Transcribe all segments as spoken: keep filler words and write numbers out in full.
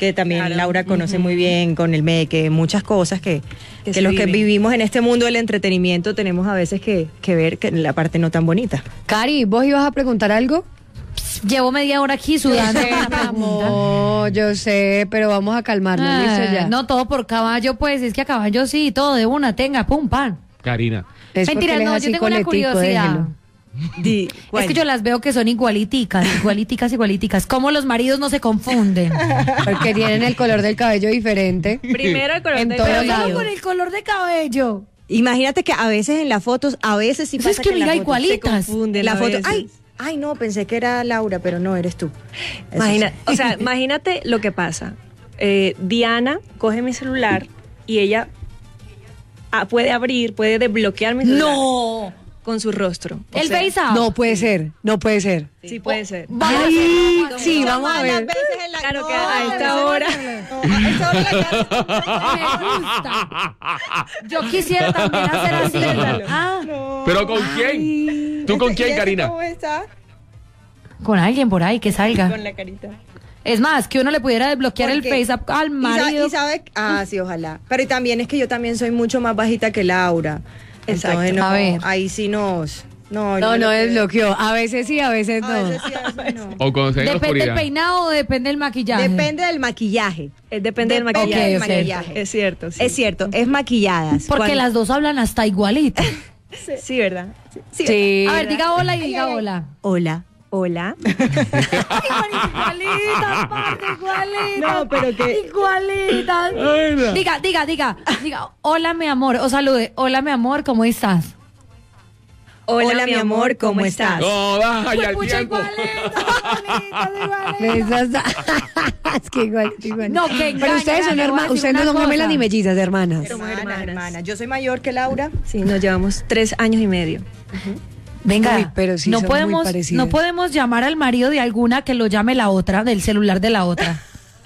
que también Claro. Laura conoce uh-huh. muy bien con el meque, muchas cosas que, que, que los viven. Que vivimos en este mundo del entretenimiento tenemos a veces que, que ver que la parte no tan bonita. Cari, ¿vos ibas a preguntar algo? Llevo media hora aquí sudando. No, yo sé, pero vamos a calmarnos, Ah, listo ya. No, todo por caballo, pues, es que a caballo sí, todo de una, tenga, pum, pan. Karina. Es Mentira, no, yo tengo una curiosidad. Di, es que yo las veo que son igualiticas, igualiticas, igualiticas. ¿Cómo los maridos no se confunden? Porque tienen el color del cabello diferente. Primero el color En del todo cabello. lado. Solo con el color de cabello. Imagínate que a veces en las fotos, a veces sí Eso pasa es que en la mira, foto igualitas. se confunden la a foto. veces. Ay, ay, no, pensé que era Laura, pero no, eres tú. Eso Imagina, sí. o sea, imagínate lo que pasa. Eh, Diana coge mi celular y ella ah, puede abrir, puede desbloquear mi celular No. con su rostro. O El sea, face up. No puede ser, no puede ser. Sí puede ser. Ay, sí, vamos a ver. Claro que a esta hora. Me gusta. Yo quisiera también hacer así. Ah, ¿Pero con quién? ¿Tú con quién, Karina? ¿Cómo está? con alguien por ahí que salga. Con la carita. Es más, que uno le pudiera desbloquear el Porque- face up al Y sa- marido. Y sabe, ah, sí, ojalá. Pero y también es que yo también soy mucho más bajita que Laura. Exacto. Entonces, no, A ver. ahí sí nos... No, No, no lo- desbloqueó. A veces sí, a veces no. A veces sí, a veces no. O cuando se en la ¿Depende del oscuridad. peinado o depende del maquillaje? Depende del maquillaje. Eh, depende del Depende maquillaje. del Ok, ok. maquillaje. Es cierto. Sí. Es cierto, es maquilladas. Porque Cuando- las dos hablan hasta igualito. Sí, ¿verdad? Sí. Sí. A ver, diga hola y diga hola. Hola. Hola. Igualitas, parce, igualitas. No, pero que- Igualitas. Ay, no. Diga, diga, diga, diga, hola mi amor, o salude, hola mi amor, ¿cómo estás? Hola, mi amor, ¿cómo estás? No, vaya al Pucha, tiempo. igualitas, igualitas, igualitas. Esas- es que igual, igual. No, que Pero engaña, ustedes son le voy a hermanas, decir ustedes no una son gemelas cosa. ni mellizas, hermanas. Somos Hermana, hermanas. hermana. Yo soy mayor que Laura. Sí, nos llevamos tres años y medio. Venga, Uy, pero sí no son muy podemos, parecidas. no podemos llamar al marido de alguna que lo llame la otra, del celular de la otra.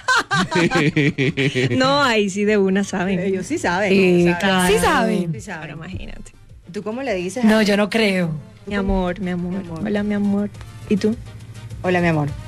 No, ahí sí de una saben. Ellos sí saben. Sí, saben. claro. Sí saben. Sí saben. Pero imagínate. ¿Tú cómo le dices? No, yo no creo. Mi amor, mi amor. Hola, mi amor. ¿Y tú? Hola, mi amor.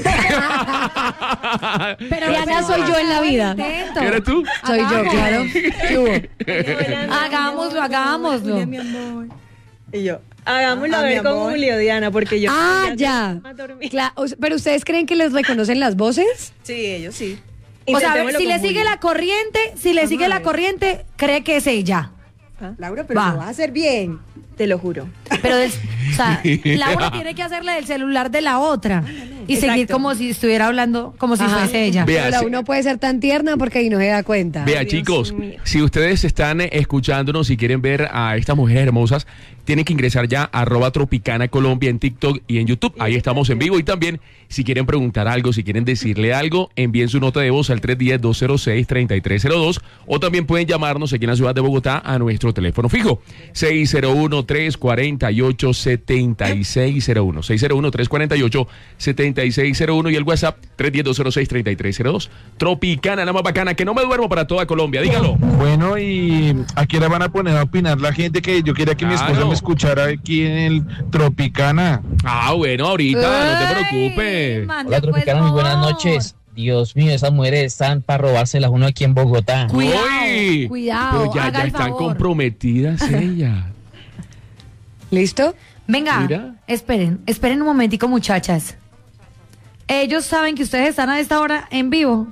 Pero Diana soy yo en la vida. Intento. ¿Eres tú? Soy yo, Hagamos. claro. ¿Qué hubo? Hagámoslo, hagámoslo. Y yo. Hagámoslo Ah, a mi ver con amor. Julio, Diana, porque yo. Ah, ya. tengo más dormida. Cla- o sea, ¿pero ustedes creen que les reconocen las voces? Sí, ellos sí. O sea, a ver, Intentémoslo si con le sigue Julio. la corriente, si le Vamos sigue a la ver. corriente, cree que es ella. Laura, pero Va. lo vas a hacer bien. Te lo juro. Pero, del- o sea, Laura tiene que hacerle del celular de la otra y seguir Exacto. como si estuviera hablando, como si Ajá. fuese ella. Vea, Pero la sí. uno puede ser tan tierna porque ahí no se da cuenta. Vea, Dios chicos, mío. si ustedes están eh, escuchándonos y quieren ver a estas mujeres hermosas, tienen que ingresar ya a arroba Tropicana Colombia en TikTok y en YouTube. Ahí estamos en vivo. Y también, si quieren preguntar algo, si quieren decirle algo, envíen su nota de voz al tres uno cero, dos cero seis, tres tres cero dos. O también pueden llamarnos aquí en la ciudad de Bogotá a nuestro teléfono fijo, seis cero uno, tres cuatro ocho, siete seis cero uno. seis cero uno, tres cuatro ocho, siete seis cero uno y el WhatsApp tres uno cero, dos cero seis, tres tres cero dos. Tropicana, la más bacana, que no me duermo para toda Colombia. Dígalo. Bueno, y aquí la van a poner a opinar la gente que yo quería que mi esposa Claro. me escuchara aquí en el Tropicana. Ah, bueno, ahorita, no te Ay, preocupes. mande, Hola, pues, Tropicana, muy buenas voz. noches. Dios mío, esas mujeres están para robárselas uno aquí en Bogotá. Cuidado, Uy, cuidado, pero ya, haga ya el están favor. comprometidas ellas. ¿Listo? Venga, Mira. esperen, esperen un momentico, muchachas. Ellos saben que ustedes están a esta hora en vivo.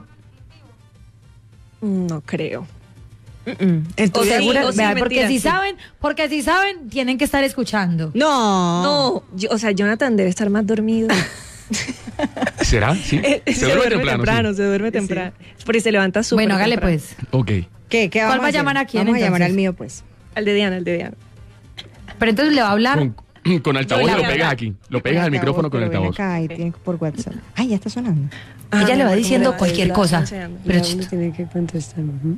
No creo. ¿Estoy O sea, segura? o sí, Vean, mentira, porque si sí. saben, porque si saben, tienen que estar escuchando. No. No, yo- o sea, Jonathan debe estar más dormido. ¿Será? Sí. Eh, Se duerme temprano. sí. se duerme temprano. Porque se levanta súper Bueno, hágale temprano. pues. Ok. ¿Qué? ¿Qué ¿Cuál vamos va a hacer? llamar a quién, Vamos a llamar entonces? al mío, pues. Al de Diana, al de Diana. Pero entonces le va a hablar. Con, con altavoz Yo lo le- pegas aquí. Lo pegas al micrófono con Pero ven altavoz. acá y tiene que por WhatsApp. Ay, ya está sonando. Ella Ah, le va ¿cómo diciendo va? cualquier Le va cosa. anunciando. Pero Ya uno chut, tiene que contestar. Ujú.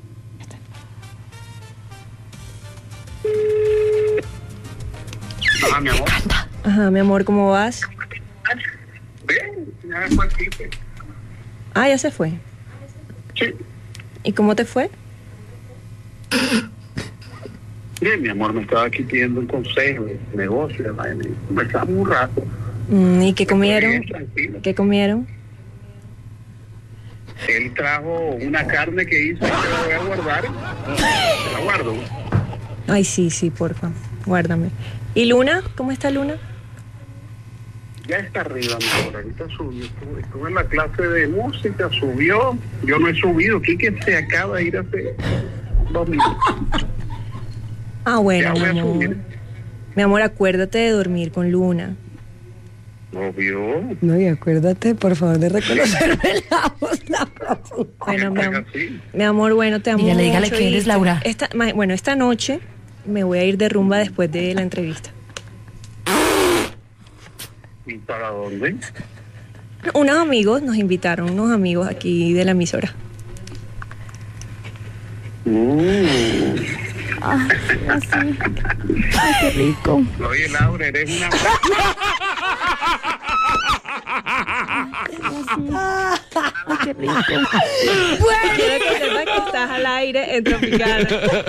Ah, mi amor. Ajá, mi amor, ¿cómo vas? Bien, ya fue aquí, pues. Ah, ya se fue. Sí. ¿Y cómo te fue? Bien, mi amor, me estaba aquí pidiendo un consejo de negocio, de vaina, y conversamos un rato. Mm, ¿Y qué comieron? Bien, tranquilo. ¿Qué comieron? él trajo una carne que hizo y se la voy a guardar. Se la guardo. Ay, sí, sí, porfa. Guárdame. ¿Y Luna? ¿Cómo está Luna? Ya está arriba, mi amor. Ahorita subió. Estuve, estuve en la clase de música, subió. Yo no he subido. Quique se acaba de ir hace dos minutos. Ah, bueno, Ya mi voy a amor. subir. Mi amor, acuérdate de dormir con Luna. Obvio. No, y acuérdate, por favor, de reconocerme la voz. La voz. Bueno, mi amor, Así. mi amor, bueno, te amo Dígale, dígale mucho, que y eres Laura. Esta, ma- bueno, esta noche me voy a ir de rumba después de la entrevista. ¿Y para dónde? Unos amigos nos invitaron, unos amigos aquí de la emisora. Mm. Qué rico. Oye, Laura, eres una... Qué rico. Quiero que sepas que estás al aire en Tropicana.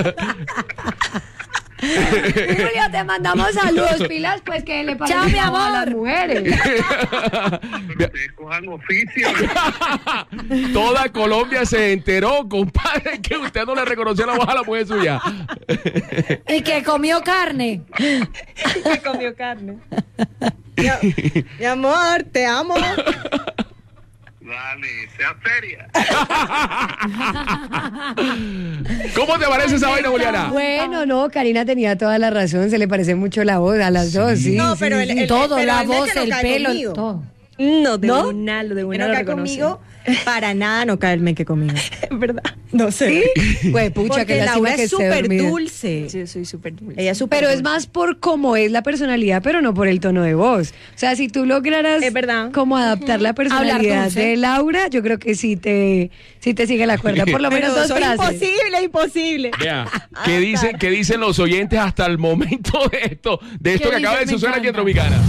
Julia, te mandamos saludos, pilas, pues que le Chao, mi amor. a las mujeres. Pero ustedes cojan oficio. Toda Colombia se enteró, compadre, que usted no le reconoció la voz a la mujer suya. Y que comió carne. Que comió carne. Mi, mi amor, te amo. Dale, sea seria. ¿Cómo te parece esa vaina, Juliana? Bueno, no, Karina tenía toda la razón, se le parece mucho la voz a las dos, sí. No, sí, pero sí. el- el- Todo, pero la él no es voz, que no el cae pelo, conmigo. todo. No, de ¿No? una, de Que una no lo cae reconoce. conmigo, para nada no cae el men que conmigo. Es verdad. No sé. Güey, pucha, Porque que lástima Laura que es esté súper dormida. dulce. Yo soy súper dulce. Ella es súper Pero es dulce. más por cómo es la personalidad, pero no por el tono de voz. O sea, si tú lograras Es verdad. como adaptar la personalidad dulce. de Laura, yo creo que sí te, sí te sigue la cuerda. Por lo menos Pero dos soy frases. imposible, imposible. Vea, ¿qué dicen, ¿qué dicen los oyentes hasta el momento de esto, de esto ¿Qué que acaba de dicen? Me suceder aquí en encanta. Tropicana?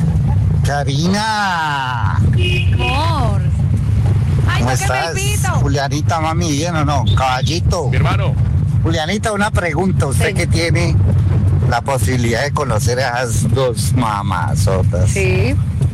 Karina, Amor. Ay, ¿cómo no, que me estás? pito. Julianita, mami, ¿bien o no? Caballito. Mi hermano, Julianita, una pregunta. Usted que tiene la posibilidad de conocer a esas dos mamazotas, Sí.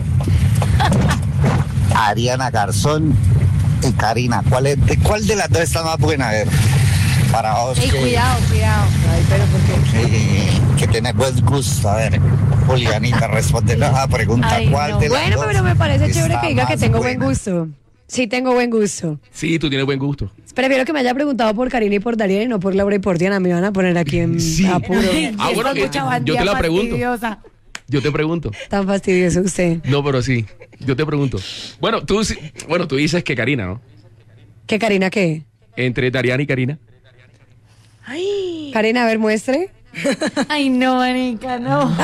Ariana Garzón y Karina, ¿cuál, es, de, ¿cuál de las dos está más buena? A ver, para vos Ey, que, cuidado, cuidado. Ay, pero porque que, que tenés buen gusto. A ver, Julianita, responde la pregunta. Ay, ¿Cuál no. de las Bueno, dos pero me parece chévere está que diga que más tengo buena? buen gusto. Sí, tengo buen gusto. sí, tú tienes buen gusto. Prefiero que me haya preguntado por Karina y por Darío y no por Laura y por Diana. Me van a poner aquí en Sí. apuro. Ah, bueno, Esta eh, mucha yo bandida te la pregunto. fastidiosa. Yo te pregunto. Tan fastidioso usted. No, pero sí, yo te pregunto. Bueno, tú, sí- bueno, tú dices que Karina, ¿no? ¿Qué Karina qué? Entre Dariana y Karina. Karina, a ver, muestre. Ay, no, marica, no.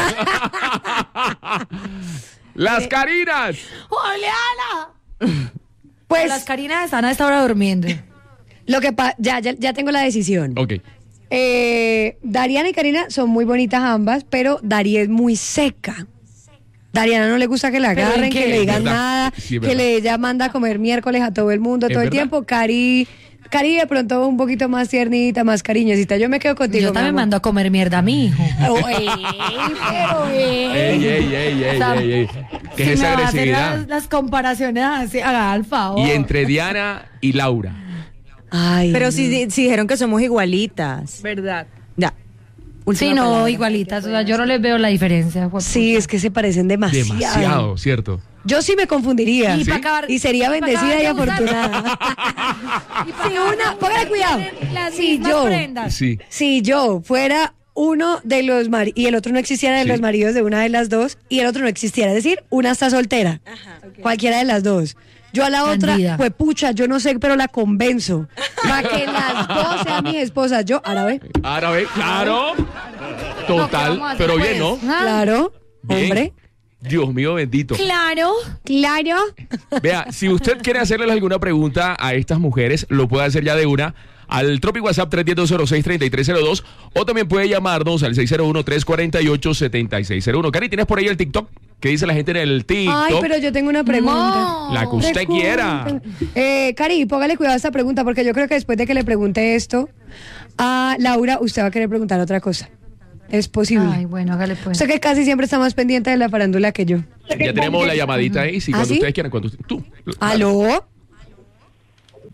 ¡Las Karinas! ¡Juliana! Pues Las Karinas están a esta hora durmiendo. lo que pa ya, ya, ya tengo la decisión. Ok. Eh, Dariana y Karina son muy bonitas ambas, pero Dari es muy seca. Dariana no le gusta que la ¿Pero en agarren, qué? que le Es digan verdad. nada, Sí, es que verdad. le ella manda a comer miércoles a todo el mundo Es todo el verdad. tiempo. Cari, Cari de pronto un poquito más tiernita, más cariñosita. Yo me quedo contigo. Yo mi también amor. mando a comer mierda a mi hijo. Uy, pero bien. ¡Ey, ey, ey, ey, O sea, ey, ey! ¿Qué si es me esa va a hacer agresividad? las, las comparaciones así, haga al favor. Y entre Diana y Laura. Ay, Pero no. si, si dijeron que somos igualitas. ¿Verdad? Ya. Sí, Última no, palabra. igualitas. O sea, yo no les veo la diferencia. jueputa. Sí, es que se parecen demasiado. Demasiado, ¿cierto? Yo sí me confundiría. Y ¿Sí? pa' acabar- Y sería y pa' bendecida y acabar de usar- afortunada. Y pa' Si acabar una, de póngale cuidado. tener las Si mismas yo, prendas. Sí. si yo fuera uno de los maridos y el otro no existiera de Sí. los maridos de una de las dos y el otro no existiera, es decir, una está soltera, cualquiera de las dos. Yo a la otra, Bandida. pues pucha, yo no sé, pero la convenzo para que las dos sean mis esposas. Yo, árabe, Árabe, claro. No, ¿qué Total, vamos a hacer, pero bien, pues? ¿no? Ah, claro, Bien. hombre, Dios mío bendito. Claro. claro. Vea, si usted quiere hacerles alguna pregunta a estas mujeres, lo puede hacer ya de una al Tropic WhatsApp tres uno cero, dos cero seis, tres tres cero dos o también puede llamarnos al seis cero uno, tres cuatro ocho, siete seis cero uno. Cari, ¿tienes por ahí el TikTok? ¿Qué dice la gente en el TikTok? Ay, pero yo tengo una pregunta. No. La que usted Pregunta. quiera. Eh, Cari, póngale cuidado a esta pregunta porque yo creo que después de que le pregunte esto a Laura, usted va a querer preguntar otra cosa. Es posible. Ay, bueno, hágale pues. Usted que casi siempre está más pendiente de la farándula que yo. Ya tenemos la llamadita ahí, si ¿Ah, cuando sí? ustedes quieran, cuando usted- tú. ¿Aló?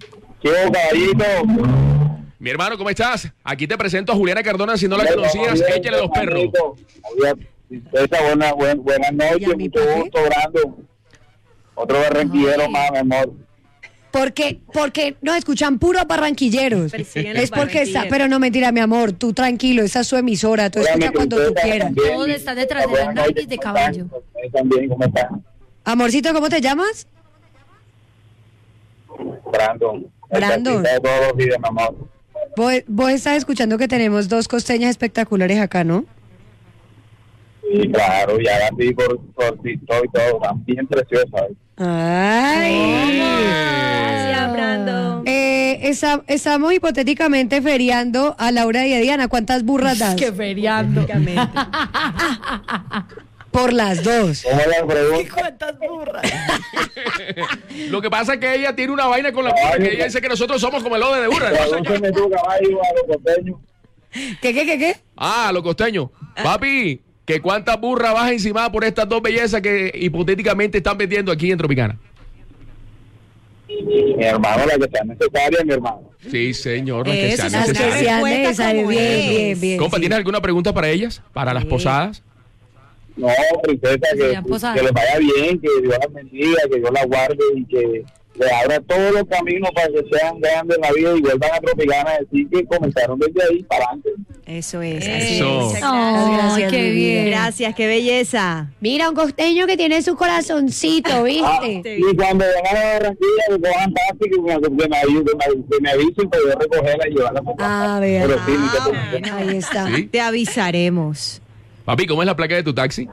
¿Qué hubo, caballito? Mi hermano, ¿cómo estás? Aquí te presento a Juliana Cardona, si no la conocías, échale los perros. Esa buena, buena, buenas noches, mucho gusto, Brando. Otro barranquillero más, mi amor. Porque, porque nos escuchan puros barranquilleros. Es porque está, pero no mentira, mi amor, tú tranquilo, esa es su emisora, tú escuchas cuando tú quieras. Todos están detrás de las nalgas de caballo. También, ¿cómo están? Amorcito, ¿cómo te llamas? Brandon. Brandon. Todos los días, mi amor. Vos, vos estás escuchando que tenemos dos costeñas espectaculares acá, ¿no? Sí, claro, ya las vi por, por TikTok y todo, están bien preciosas. Ay. Gracias, Brando. Eh, esa, estamos hipotéticamente feriando a Laura y a Diana. ¿Cuántas burras das? Que feriando. Por las dos. ¿Cómo la pregunta? ¿Cuántas burras? Lo que pasa es que ella tiene una vaina con la burra, que ella dice que nosotros somos como el lode de burra. Tradúceme tu caballo a los costeños. ¿Qué, qué, qué, qué? Ah, los costeños. Papi, ¿que cuántas burras vas encima por estas dos bellezas que hipotéticamente están vendiendo aquí en Tropicana? Mi hermano, la que sea necesaria, mi hermano. Sí, señor, las que Eso, sean las que necesarias. sean necesarias. Bien, bien, bien. Compa, sí. ¿tienes alguna pregunta para ellas? ¿Para las posadas? No, princesa, que, Sean posadas. que les vaya bien, que Dios las bendiga, que Dios las guarde y que le abra todos los caminos para que sean grandes en la vida y vuelvan a Tropicana a decir que comenzaron desde ahí para adelante. Eso es. Eso. así es. Ay, Gracias, qué mi vida. bien. Gracias, qué belleza. Mira, un costeño que tiene su corazoncito, Ah, ¿viste? y cuando vengan a Barranquilla, que cojan taxi, que me, que me avisen, que me avisen para yo recogerla y llevarla por Ah, vea. Pero sí, ni te preocupes. Ahí está. ¿Sí? Te avisaremos. Papi, ¿cómo es la placa de tu taxi?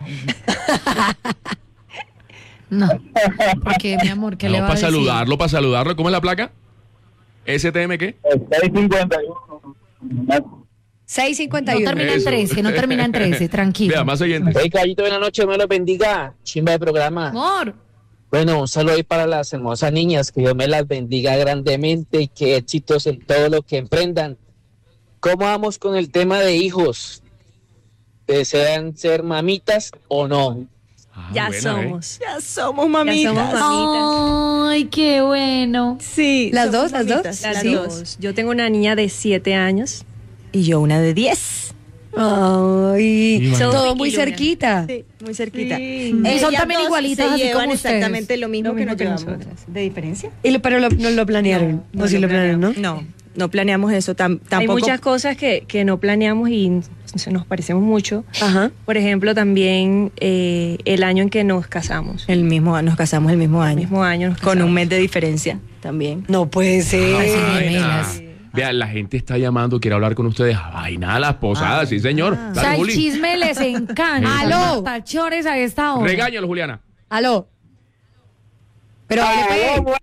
No. Porque, mi amor, ¿qué No, le va a para decir? saludarlo, para saludarlo. ¿Cómo es la placa? ¿S T M qué? seis cincuenta y uno. seis cincuenta No y uno. termina en Eso. trece, no termina en trece, tranquilo. Vea, más oyentes. Hey, caballito, buenas noches, me los bendiga. Chimba de programa. Amor. Bueno, un saludo ahí para las hermosas niñas, que Dios me las bendiga grandemente y que éxitos en todo lo que emprendan. ¿Cómo vamos con el tema de hijos? ¿Desean ser mamitas o no? Ah, Ya buena, somos. Ya somos Ya mamitas. somos mamitas. Ay, qué bueno. Sí. ¿Las somos dos, las dos? mamitas. Las ¿Sí? dos. Yo tengo una niña de siete años. Y yo una de diez. Ay, Son todo muy piquilunas. cerquita. Sí, muy cerquita. Sí. Y son Ellas también dos igualitas, se así llevan como ustedes. exactamente lo mismo Lo que mismo nos que llevamos. nosotras. ¿De diferencia? Y lo- pero lo- no lo planearon. No, sí lo planearon, ¿no? No, no planeamos eso. Tam- Hay tampoco. muchas cosas que, que no planeamos y se nos parecemos mucho. Ajá. Por ejemplo, también eh, el año en que nos casamos. El mismo, nos casamos el mismo El año. mismo año nos Con casamos. un mes de diferencia también. No puede ser. Ay, sí, Vaina. gemelas. Vean, la gente está llamando, quiere hablar con ustedes. Vaina, las posadas, sí, señor. O Dale, sea, el Juli. chisme les encanta. Aló. Tachores a esta hora. Regáñalo, Juliana. Aló. Pero hable, pues.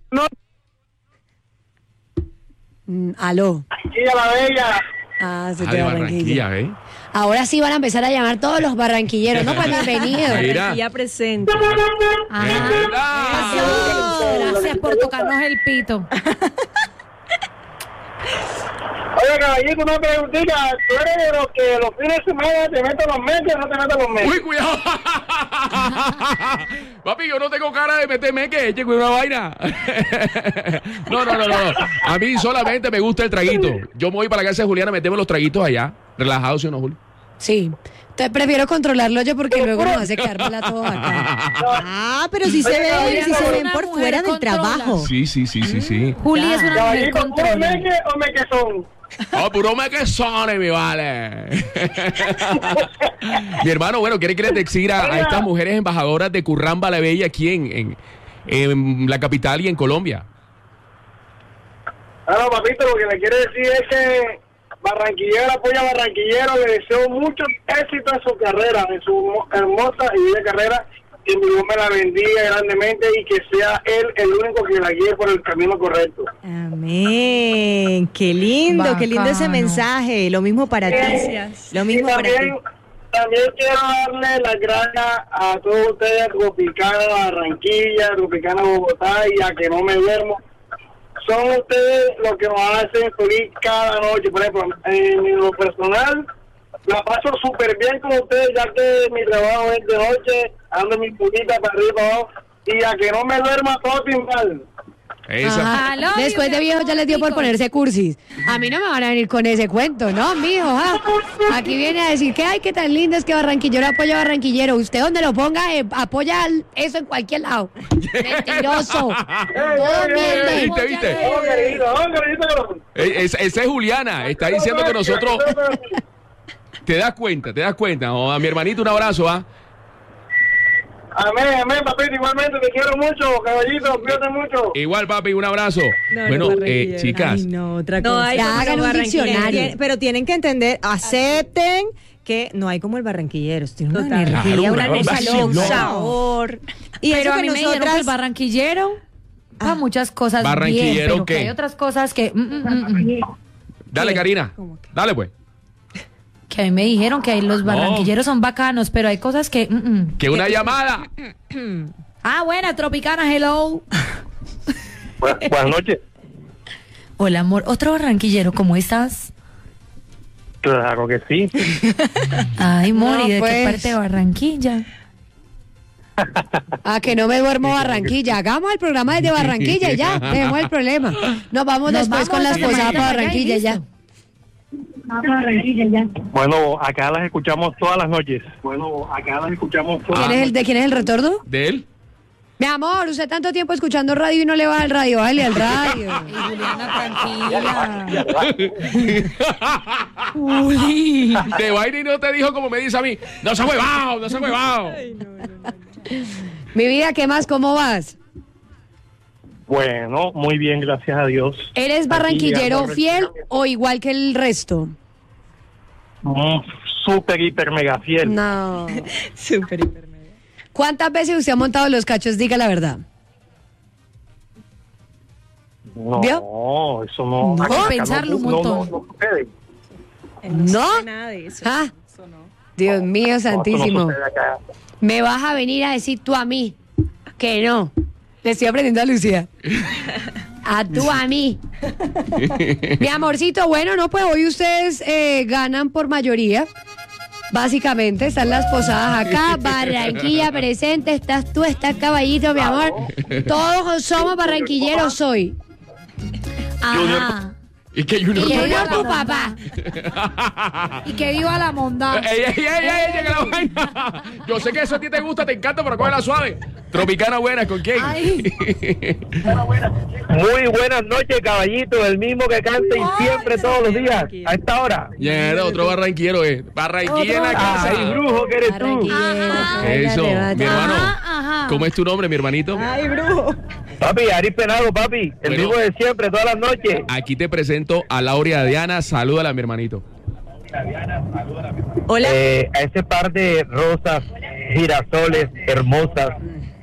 Mm, aló. Barranquilla la Bella. Ah, se Ah, te de Barranquilla. Barranquilla, ¿eh? Ahora sí van a empezar a llamar todos los barranquilleros, ¿no? Pues bienvenidos. Mira. Ya presente. Ah, Eso. gracias por tocarnos el pito. Oye, caballito, una preguntita. ¿Tú eres de los que los fines de semana te metes los meses o no te metes los meses? Uy, cuidado. Papi, yo no tengo cara de meterme que eche con una vaina. No, no, no, no. A mí solamente me gusta el traguito. Yo me voy para la casa de Juliana, metemos los traguitos allá. Relajados, ¿sí o no, Juli? Sí. Entonces prefiero controlarlo yo porque luego nos hace quedar mal a todos acá. Ah, pero si se ven, si se ven Una por mujer fuera del controla. trabajo. Sí, sí, sí, sí, sí. Juli es una mujer Caballito, ¿puro controla. meque o mequezón? Oh, puro mequezones, mi vale. Mi hermano, bueno, ¿quiere que les decir a, a estas mujeres embajadoras de Curramba la Bella aquí en, en, en la capital y en Colombia? Ah, no, papito, lo que le quiero decir es que Barranquillero apoya a Barranquillero, le deseo mucho éxito en su carrera, en su hermosa y bella carrera, que mi Dios me la bendiga grandemente y que sea él el único que la guíe por el camino correcto. Amén. Qué lindo, qué lindo ese Bacano. mensaje. Lo mismo para ti. Gracias. Lo mismo y para ti. también, también quiero darle las gracias a todos ustedes, Tropicana Barranquilla, Tropicana Bogotá y a que no me duermo. Son ustedes los que nos hacen feliz cada noche. Por ejemplo, en lo personal, la paso súper bien con ustedes, ya que mi trabajo es de noche, ando mi putita para arriba y abajo, y a que no me duerma todo timbal. Esa. Ajá. Después de viejo ya les dio por ponerse cursis. A mí no me van a venir con ese cuento, ¿no, mijo? ¿Ah? Aquí viene a decir que ay, qué tan lindo es que Barranquillero apoya a Barranquillero. Usted donde lo ponga, eh, apoya eso en cualquier lado. Mentiroso. Todo miente. ¿Viste, viste? Esa esa es Juliana. Está diciendo que nosotros... Te das cuenta, te das cuenta. Oh, a mi hermanito un abrazo, ¿ah? Amén, amén, papito, igualmente, te quiero mucho, caballito, cuídate mucho. Igual, papi, un abrazo. No, bueno, no, eh, chicas. Ay, no, otra No cosa. hay Ya como hagan el un barranquillero. diccionario. Tien- Pero tienen que entender, acepten que no hay como el barranquillero. Tiene una Total. energía, Claro, una claro, energía, vacilón. un sabor. Y Pero eso a que mí me dijeron que el nosotras... barranquillero para muchas cosas ¿Barranquillero bien, pero qué? que hay otras cosas que... mm, mm, mm, Dale, ¿Qué? Karina. ¿Cómo que? Dale, pues. que a mí me dijeron que los barranquilleros son bacanos, pero hay cosas que... mm, mm. Que una llamada. Ah, buena, Tropicana, hello. Buenas, buenas noches. Hola, amor. Otro barranquillero, ¿cómo estás? Claro que sí. Ay, amor, No, ¿y de pues. qué parte de Barranquilla? A que no me duermo Barranquilla. Hagamos el programa desde Barranquilla y ya. Dejemos el problema. Nos vamos Nos después vamos con las hasta posadas para Barranquilla y ya. listo. Bueno, acá las escuchamos todas las noches. Bueno, acá las escuchamos todas ¿Quién es el, ¿De quién es el retorno? ¿De él? Mi amor, usted tanto tiempo escuchando radio y no le va al radio. Dale al radio. Y Juliana, tranquila. Juli. De vaina y no te dijo como me dice a mí. No se ha huevado, no se ha huevado. Mi vida, ¿qué más? ¿Cómo vas? Bueno, muy bien, gracias a Dios. ¿Eres barranquillero Aquí, fiel o igual que el resto? Mm, súper, hiper, mega fiel. No. Súper, hiper, mega. ¿Cuántas veces usted ha montado los cachos? Diga la verdad. No, ¿Vio? eso no. No, acá- acá pensarlo un no, no, montón. no, no sucede. Él ¿No? sabe nada de eso. Ah, Eso no. Dios mío No, eso no santísimo. sucede acá. Me vas a venir a decir tú a mí que no. Le estoy aprendiendo a Lucía. A tú a mí. Mi amorcito, bueno, no, pues hoy ustedes eh, ganan por mayoría. Básicamente, están las posadas acá, Barranquilla presente, estás tú, estás Caballito, mi amor. Todos somos barranquilleros hoy. Ajá. Y que Junior Y no yo llama. tu papá. Y que viva la mondad. Ey, ey, ey, ey, llega la vaina. Yo sé que eso a ti te gusta, te encanta, pero cógela suave. Tropicana buena, ¿con quién? Ay. Muy buenas noches, caballito, el mismo que canta y siempre todos los días, a esta hora. Ya era otro barranquillero, eh. Barranquilla en la casa. Ay, brujo que eres tú. Barranquillero. Eso, Váyate, mi hermano. Ajá, ajá. ¿Cómo es tu nombre, mi hermanito? Ay, brujo. Papi, Ari Penado, papi, el Bueno. mismo de siempre, todas las noches. Aquí te presento a Laura Diana. Salúdala, mi hermanito. Hola. Eh, a ese par de rosas, girasoles hermosas,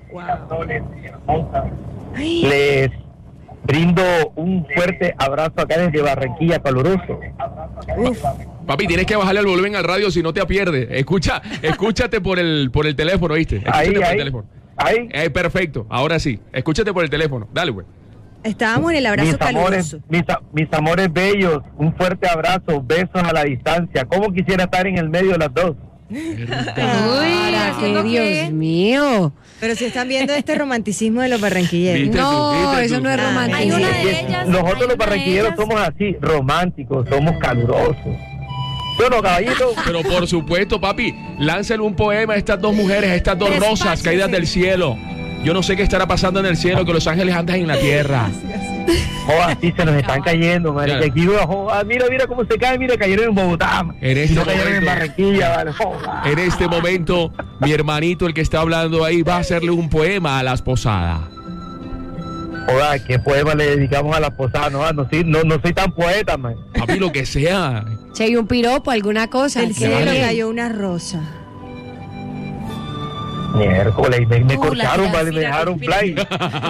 les brindo un fuerte abrazo acá desde Barranquilla, caluroso. Papi, tienes que bajarle el volumen al radio si no te pierdes. Escucha, escúchate por el por el teléfono, ¿viste? Escúchate Ahí, por ahí. el teléfono. Ahí, Eh, perfecto, ahora sí. Escúchate por el teléfono. Dale, güey. Estábamos en el abrazo mis amores, caluroso. mis, a- mis amores bellos, un fuerte abrazo, besos a la distancia. ¿Cómo quisiera estar en el medio de las dos? Uy, Para ¿haciendo que qué? Dios mío. Pero si están viendo este romanticismo de los barranquilleros. ¿Viste tú? No, ¿Viste eso tú? no es Ah, romántico. hay una de Es- ellas, hay Nosotros una los barranquilleros de ellas. somos así, románticos, somos calurosos. Bueno, caballito. Pero por supuesto, papi, láncele un poema a estas dos mujeres, a estas dos Despáchese. rosas caídas del cielo. Yo no sé qué estará pasando en el cielo, que los ángeles andan en la tierra. Joder, sí se nos están cayendo, marica. Ya. Aquí, joder, mira, mira cómo se caen, mira, cayeron en Bogotá. En Y este no cayeron en momento. Barranquilla, vale. Joder. En este momento, mi hermanito, el que está hablando ahí, va a hacerle un poema a las posadas. Joder, ¿qué poema le dedicamos a la posada? No, no, soy, no, no soy tan poeta, man. Papi, lo que sea. Si hay un piropo, alguna cosa. Del ¿qué? cielo cayó una rosa. Miércoles, me, me Uh, cortaron, la vale, me mira, dejaron mira. play.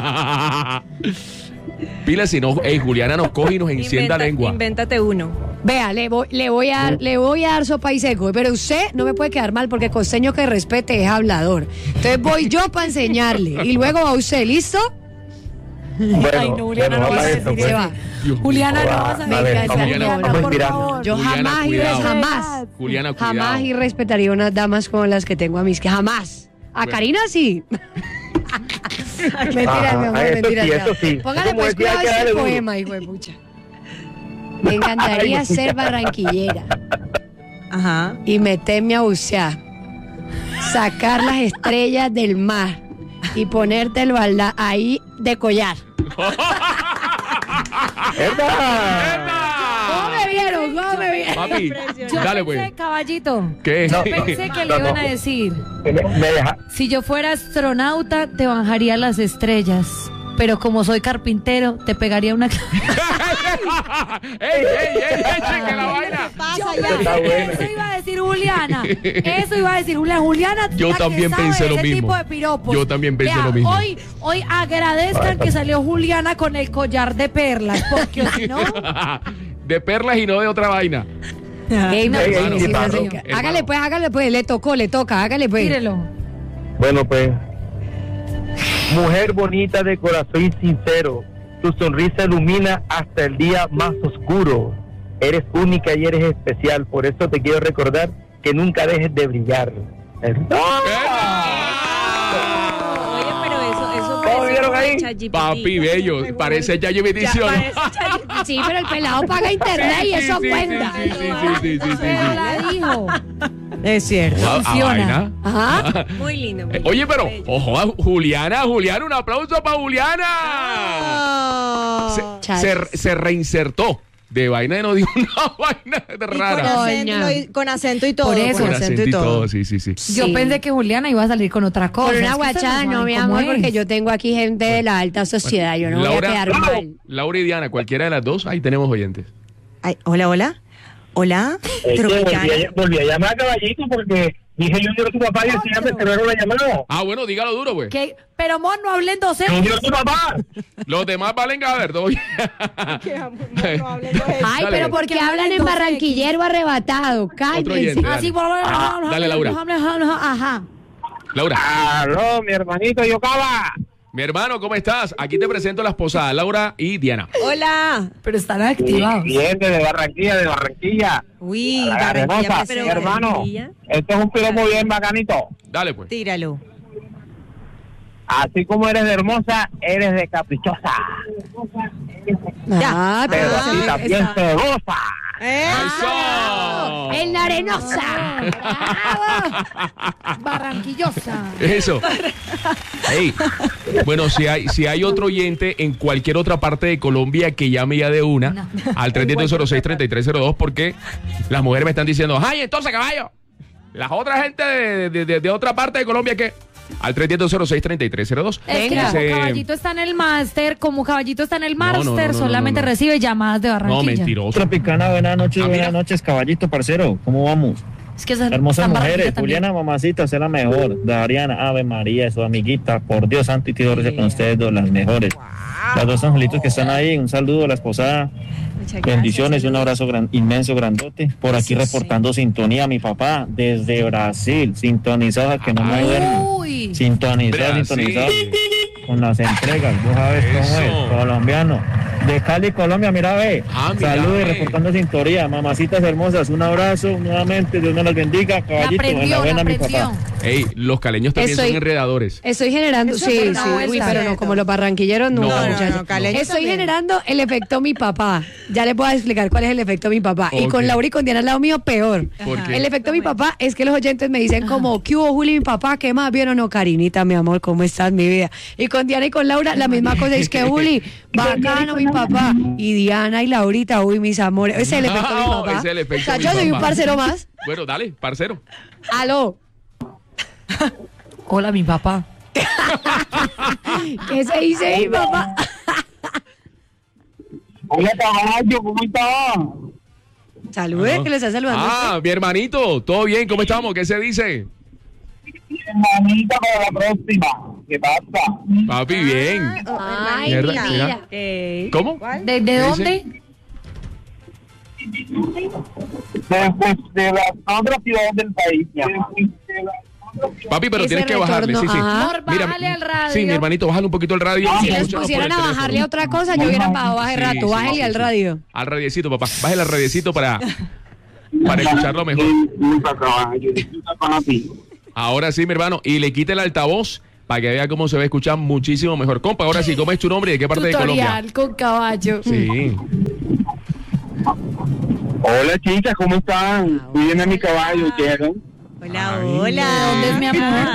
Pila, si no, ey, Juliana nos coge y nos encienda Inventa- lengua. Invéntate uno. Vea, le voy, le voy a dar, le voy a dar sopa y seco, pero usted no me puede quedar mal porque costeño que respete es hablador. Entonces voy yo para enseñarle y luego va usted, ¿listo? Bueno, Ay, no, Juliana, bueno, no vamos vas a a esto, decir pues. Se va. Dios mío. Juliana, no Joda, vas a a ver, venga, vamos, Juliana, vamos por inspirando. favor. Yo Juliana, jamás, cuidado. irres- jamás, Juliana, cuidado. jamás irrespetaría unas damas como las que tengo a mis que jamás. A Bueno. Karina sí. Mentira, Ajá, mi amor, eso mentira. sí, ya. eso sí. Póngale Como pues decía, cuidado hay que ese darle duro. poema, hijo de pucha. Me encantaría ser barranquillera. Ajá. Y meterme a bucear. Sacar las estrellas del mar. Y ponerte el balda ahí de collar. ¿Cómo me vieron? ¿Cómo me vieron? Papi, Yo dale pensé, pues. caballito, ¿Qué? yo pensé que le iban a decir, Me deja. si yo fuera astronauta, te bajaría las estrellas. Pero como soy carpintero, te pegaría una... ¡Ey, ey, ey, ey, cheque la vaina! Yo Está pensé que bueno. eso iba a decir Juliana. Eso iba a decir Juliana. Juliana, Yo la que también sabe pensé de lo ese mismo. tipo de piropos. Yo también pensé Vea, lo mismo. Hoy, hoy agradezcan que salió Juliana con el collar de perlas, porque si no... De perlas y no de otra vaina. Ey, no, Ey, ey, sí, sí, hermano, sí. hermano. Hágale pues, hágale pues, le tocó, le toca, hágale pues. Tírelo. Bueno, pues. Mujer bonita de corazón sincero, tu sonrisa ilumina hasta el día más oscuro. Eres única y eres especial, por eso te quiero recordar que nunca dejes de brillar. Oye, pero eso, eso ¿Cómo vieron ahí? parece ChatGPT. Papi, bello. Parece ya yo me Ya, parece ChatGPT. Sí, pero el pelado paga internet y eso sí, cuenta. sí, sí, sí, sí, sí, sí, Pero sí. la dijo. Es cierto. Ah, ah, Funciona. vaina. Ajá. Muy lindo. muy Eh, lindo. Oye, pero, Bello. ojo, a Juliana, Juliana, un aplauso para Juliana. Oh. Se, se, se reinsertó. De vaina no dijo una vaina Y con rara. acento, y- con acento y todo. Por eso. Con acento y todo, sí, sí, sí. Yo Sí. pensé que Juliana iba a salir con otra cosa. Con una Es que ustedes guachada, no, saben mi cómo amor, es. porque yo tengo aquí gente de la alta sociedad. Yo no voy a quedar mal. Laura y Diana, cualquiera de las dos, ahí tenemos oyentes. Ay, hola, hola. Hola. Es que volví, Tropicana. a, volví a llamar a Caballito porque dije yo quiero a tu papá y decía me cerraron la llamada. Ah, bueno, dígalo duro, pues. ¿Qué? Pero, amor, no hablen Yo docentes. quiero a tu papá. Los demás valen a ver, todo bien. Ay, Dale. pero porque hablan en barranquillero arrebatado. Otro Cálmense. oyente, dale. Así, por Dale, Laura. Ajá. Laura, Aló, mi hermanito Yocaba. mi hermano, ¿cómo estás? Aquí te presento las posadas, Laura y Diana. Hola. Pero están activados. Bien, de Barranquilla, de Barranquilla. Uy, La Barranquilla Arenosa, presente. mi hermano. Barranquilla. Este es un piropo bien bacanito. Dale, pues. Tíralo. Así como eres de hermosa, eres de caprichosa. Ah, Pero pero así se- también esa- te goza. ¡Eso! En la arenosa. Bravo. Barranquillosa. Eso. Ey, bueno, si hay, si hay otro oyente en cualquier otra parte de Colombia que llame ya de una No. al tres uno cero, cero seis, tres tres cero dos porque las mujeres me están diciendo, ¡ay, entonces, caballo! Las otras gente de, de, de- de otra parte de Colombia que... Al tres uno cero, cero seis, tres tres cero dos. Es que Venga. como Dice- Caballito está en el máster, como Caballito está en el No, no, no, máster, no, no, solamente no, no. recibe llamadas de No, Barranquilla. mentiroso. Tropicana, buenas noches, Ah, mira. buenas noches, caballito, parcero, ¿cómo vamos? Es que esas- Hermosas están mujeres, Barranquilla también. Juliana, mamacita, usted es la mejor, Dariana, Ave María, su amiguita, por Dios santo y tío, gracias con ustedes dos, las mejores. Las dos angelitos que están ahí, un saludo a la esposada, Muchas bendiciones y un gracias. abrazo gran- inmenso, grandote. Por aquí reportando sintonía, mi papá, desde Brasil, sintonizado a que no me duermo. Uy. Sintonizado, Brasil. sintonizado con las entregas, tú sabes cómo Eso. es, colombiano. De Cali, Colombia, mira, ve. Ah, mira, Saludos y ve. reportando sintonía. Mamacitas hermosas, un abrazo nuevamente. Dios me las bendiga. La Caballito, aprendió, la enhorabuena, mi aprendió. papá. Ey, los caleños también Estoy- son enredadores. Estoy generando, Eso sí, es sí, una uy, vuelta. pero no como los barranquilleros nunca, No, no, muchachos. no, caleños Estoy también. generando el efecto mi papá. Ya les voy a explicar cuál es el efecto mi papá. Y Ok. con Laura y con Diana al lado mío, peor. ¿Por qué? El efecto mi papá es que los oyentes me dicen como, ¿qué hubo, Juli, mi papá? ¿Qué más? ¿Bien o no, Karinita, mi amor? ¿Cómo estás, mi vida? Y con Diana y con Laura, la misma cosa es que, Juli, bacano, mi papá. Y Diana y Laurita, uy, mis amores. Ese es el efecto mi No, papá. ese es el efecto O sea, mi yo soy un papá. parcero más. Bueno, dale, parcero. Aló. Hola, mi papá. ¿Qué se dice mi papá? Hola, caballo, ¿cómo estás? Salude, que le está saludando. Ah, mi hermanito, ¿todo bien? ¿Cómo estamos? ¿Qué se dice? Hermanita, para la próxima. ¿Qué pasa? Papi, bien. Ay, Mierda, mi mira. vida. Ey. ¿Cómo? ¿De, de ¿Qué dónde? De, de, de las otras ciudades del país. mi amor. Papi, pero Ese tienes que bajarle, sí, retorno, sí. ajá. Amor, bájale al radio. Sí, mi hermanito, bájale un poquito el radio. Si y les escúchanos por pusieran el a teléfono. bajarle otra cosa, yo hubiera bajado hace Sí, rato. sí, Bájale sí, al sí. radio. Al radiecito, papá. Bájale al radiecito para, para escucharlo mejor. Disculpa, caballo, disculpa para ti. Ahora sí, mi hermano. Y le quite el altavoz para que vea cómo se ve escuchar muchísimo mejor. Compa, ahora sí, ¿cómo es tu nombre y de qué parte Tutorial de Colombia? con caballo. Sí. Hola chicas, ¿cómo están? Cuiden a mi caballo, ¿quieren? Hola, Ay, hola. ¿Dónde es mi amor?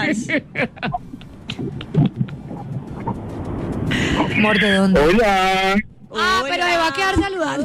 Amor, ¿de dónde? Hola. Ah, pero me va a quedar saludando.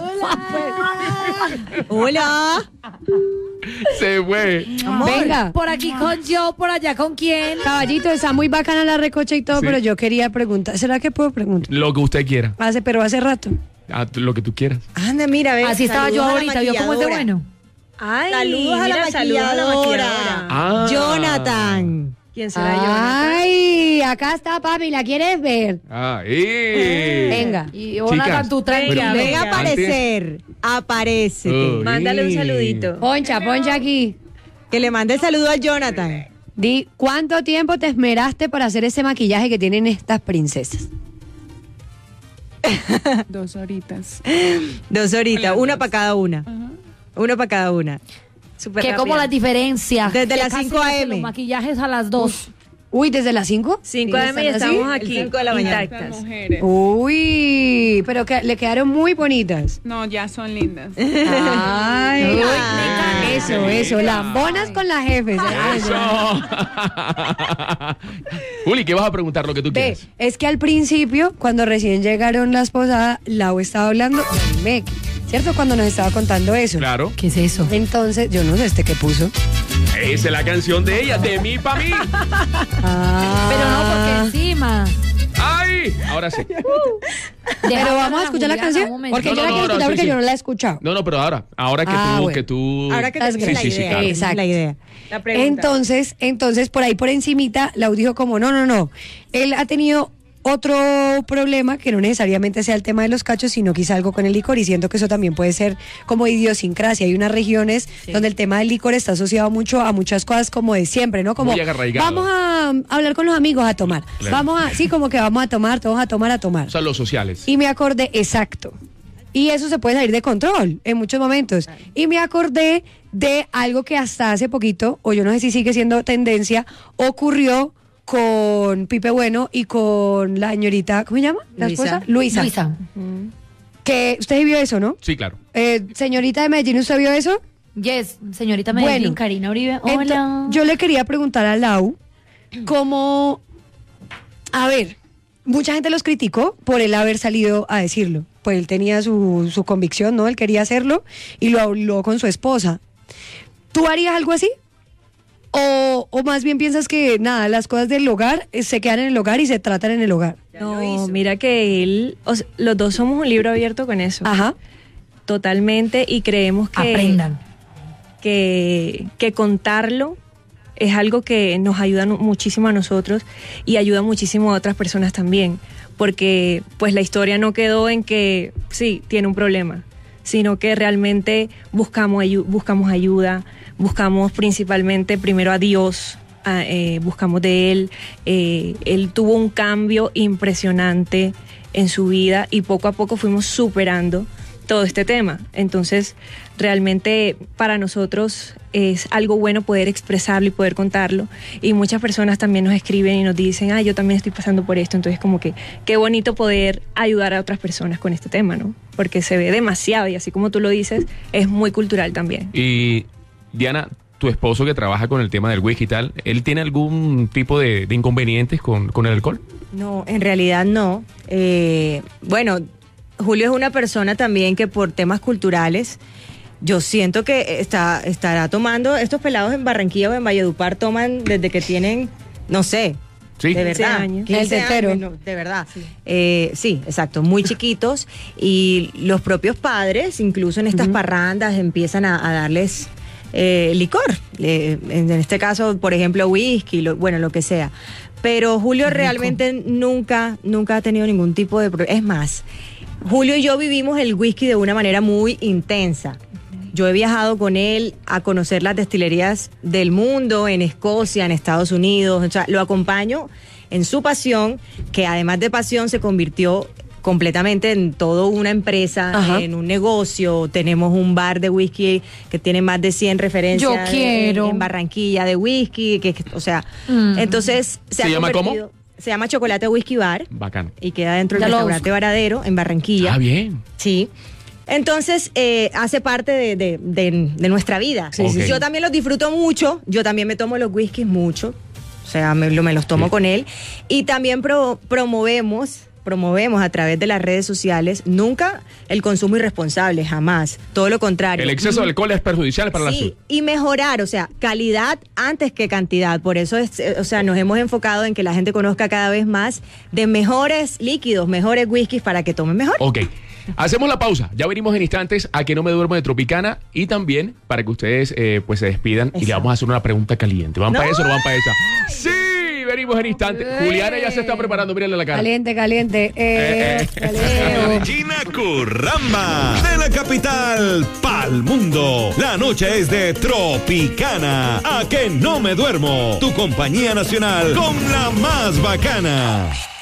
Hola. Se fue. Venga. Por aquí con yo, por allá con quién. Caballito, está muy bacana la recocha y todo, Sí. pero yo quería preguntar. ¿Será que puedo preguntar? Lo que usted quiera. Hace, pero hace rato. Ah, tú- lo que tú quieras. Anda, mira, ve. Así estaba yo saludos a la ahorita, ¿vio cómo es de maquilladora. bueno? Ay, Saludos a la mira, saludos a la maquilladora. maquilladora. Ah. Jonathan. ¿Quién será Jonathan? Ay, acá está, papi, ¿la quieres ver? Ah, eh. Venga. Y Jonathan, Chicas, tú tranquilo. venga, Ven venga. a aparecer. Aparece. Oh. Mándale un Ay. saludito. Poncha, poncha aquí. Que le mande el saludo a Jonathan. Di, ¿cuánto tiempo te esmeraste para hacer ese maquillaje que tienen estas princesas? Dos horitas. Dos horitas, Hola, una dos. para cada una. Una para cada una. Súper Que rápida. como las diferencias. Desde Que las casi cinco a hacen eme. Los maquillajes a las dos. Uy, ¿desde las cinco? cinco Sí, de y están así, estamos el aquí, cinco de la mañana. intactas. Las mujeres. Uy, pero que le quedaron muy bonitas. No, ya son lindas. Ay, Ay. eso, eso, lambonas con las jefes. Eso. Juli, ¿qué vas a preguntar? Lo que tú Ve, quieras. es que al principio, cuando recién llegaron las posadas, Lau estaba hablando del M E C, ¿cierto? Cuando nos estaba contando eso. Claro. ¿Qué es eso? Entonces, yo no sé este que puso. Esa es la canción de ella, de mí pa' mí. Ah. Pero no, porque encima. ¡Ay! Ahora sí. Pero vamos a escuchar la canción. Porque No, yo no, la no, quiero ahora escuchar sí, porque sí. yo no la he escuchado. No, no, pero ahora, ahora que Ah, tú, bueno. que tú. Ahora que Las te la sí, sí, sí, idea. claro. Exacto. La idea. La pregunta. Entonces, entonces por ahí por encimita, Lau dijo como, no, no, no. Él ha tenido otro problema que no necesariamente sea el tema de los cachos, sino quizá algo con el licor, y siento que eso también puede ser como idiosincrasia. Hay unas regiones donde el tema del licor está asociado mucho a muchas cosas como de siempre, ¿no? Como Muy arraigado. vamos a hablar con los amigos a tomar. Claro. Vamos a, sí, como que vamos a tomar, todos a tomar, a tomar. O sea, los sociales. Y me acordé, exacto. Y eso se puede salir de control en muchos momentos. Y me acordé de algo que hasta hace poquito, o yo no sé si sigue siendo tendencia, ocurrió con Pipe Bueno y con la señorita, ¿cómo se llama? ¿La Luisa. esposa? Luisa. Luisa. Que usted vio eso, ¿no? Sí, claro. Eh, señorita de Medellín, ¿usted vio eso? Yes, señorita Medellín, Bueno. Karina Uribe. Ento- Hola. yo le quería preguntar a Lau cómo, a ver, mucha gente los criticó por él haber salido a decirlo. Pues él tenía su, su convicción, ¿no? Él quería hacerlo y lo habló con su esposa. ¿Tú harías algo así? O, o más bien piensas que nada, las cosas del hogar eh, se quedan en el hogar y se tratan en el hogar. No, mira que él, o sea, los dos somos un libro abierto con eso. Ajá. Totalmente, y creemos que Aprendan. que, que contarlo es algo que nos ayuda nu- muchísimo a nosotros y ayuda muchísimo a otras personas también, porque pues la historia no quedó en que sí, tiene un problema, sino que realmente buscamos, ayu- buscamos ayuda, buscamos principalmente primero a Dios, a, eh, buscamos de Él. Eh, él tuvo un cambio impresionante en su vida y poco a poco fuimos superando todo este tema. Entonces, realmente para nosotros es algo bueno poder expresarlo y poder contarlo. Y muchas personas también nos escriben y nos dicen, ah, yo también estoy pasando por esto. Entonces, como que qué bonito poder ayudar a otras personas con este tema, ¿no? Porque se ve demasiado y así como tú lo dices, es muy cultural también. Y Diana, tu esposo que trabaja con el tema del whisky y tal, ¿él tiene algún tipo de, de inconvenientes con, con el alcohol? No, en realidad no. Eh, bueno, Julio es una persona también que por temas culturales, yo siento que está estará tomando, estos pelados en Barranquilla o en Valledupar toman desde que tienen, no sé, Sí. de verdad, años. quince El tercero. años, no, de verdad. Sí. Eh, sí, exacto, muy chiquitos, y los propios padres, incluso en estas parrandas, empiezan a, a darles eh, licor, eh, en, en este caso, por ejemplo, whisky, lo, bueno, lo que sea. Pero Julio realmente nunca, nunca ha tenido ningún tipo de problema. Es más, Julio y yo vivimos el whisky de una manera muy intensa. Yo he viajado con él a conocer las destilerías del mundo, en Escocia, en Estados Unidos. O sea, lo acompaño en su pasión, que además de pasión se convirtió completamente en toda una empresa, Ajá. en un negocio. Tenemos un bar de whisky que tiene más de cien referencias Yo quiero. En, en Barranquilla de whisky, que, que- o sea, Mm. entonces se, ¿Se ha llama cómo? convertido Se llama Chocolate Whisky Bar. Bacán. Y queda dentro del Ya lo restaurante Varadero, en Barranquilla. Ah, bien. Sí. Entonces, eh, hace parte de, de- de- de nuestra vida. Sí, sí, sí. Yo también los disfruto mucho. Yo también me tomo los whiskies mucho. O sea, me, lo- me los tomo Sí. con él. Y también pro- promovemos, promovemos a través de las redes sociales, nunca el consumo irresponsable, jamás. Todo lo contrario. El exceso de alcohol es perjudicial para la salud. Sí, y mejorar, o sea, calidad antes que cantidad. Por eso, es, eh, o sea, nos hemos enfocado en que la gente conozca cada vez más de mejores líquidos, mejores whiskies para que tomen mejor. Ok. Hacemos la pausa. Ya venimos en instantes a Que No Me Duermo de Tropicana y también para que ustedes eh, pues se despidan y le vamos a hacer una pregunta caliente. ¿Van No. para eso o no van para esa? Sí, venimos en instantes. Juliana ya se está preparando, mírenle la cara. Caliente, caliente. Eh, Eh, eh. caliente. Regina Curramba, de la capital pa'l mundo. La noche es de Tropicana. A Que No Me Duermo, tu compañía nacional con la más bacana.